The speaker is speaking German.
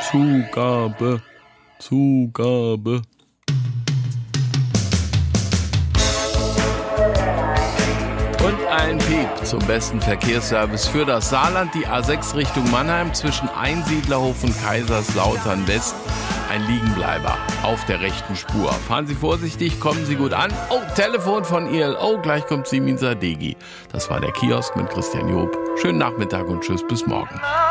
Zugabe. Und ein Piep zum besten Verkehrsservice für das Saarland. Die A6 Richtung Mannheim zwischen Einsiedlerhof und Kaiserslautern West. Ein Liegenbleiber auf der rechten Spur. Fahren Sie vorsichtig, kommen Sie gut an. Oh, Telefon von ILO, gleich kommt Simin Sadeghi. Das war der Kiosk mit Christian Job. Schönen Nachmittag und tschüss, bis morgen.